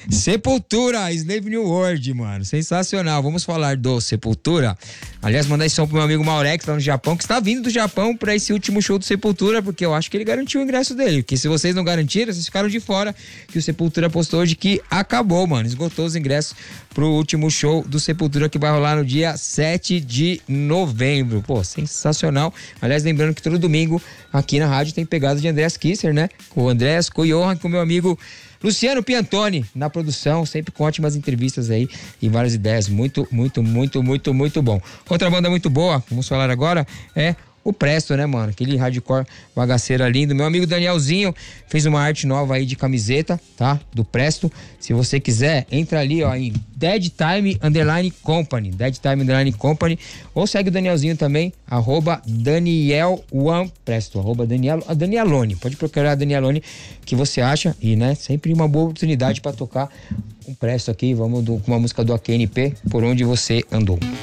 Sepultura, Slave New World, mano. Sensacional. Vamos falar do Sepultura. Aliás, mandar esse som pro meu amigo Maurex lá no Japão, que está vindo do Japão pra esse último show do Sepultura, porque eu acho que ele garantiu o ingresso dele. Porque se vocês não garantiram, vocês ficaram de fora, que o Sepultura postou hoje que acabou, mano. Esgotou os ingressos pro último show do Sepultura, que vai rolar no dia 7 de novembro. Pô, sensacional. Aliás, lembrando que todo domingo aqui na rádio tem pegada de Andreas Kisser, né? Com o Andreas, com o Johan, com o meu amigo Luciano Piantoni na produção, sempre com ótimas entrevistas aí e várias ideias. Muito bom. Outra banda muito boa, vamos falar agora, é o Presto, né, mano? Aquele hardcore bagaceira lindo. Meu amigo Danielzinho fez uma arte nova aí de camiseta, tá? Do Presto. Se você quiser, entra ali, ó, em Dead Time _ Company. Dead Time _ Company. Ou segue o Danielzinho também, @DanielOnePresto, Danielone. Pode procurar a Danielone que você acha. E, né, sempre uma boa oportunidade pra tocar um Presto aqui. Vamos com uma música do AKNP, Por Onde Você Andou.